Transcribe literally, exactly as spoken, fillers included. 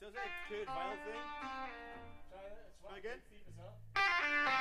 So it's a third vinyl thing. Try that. It's Try again. as well.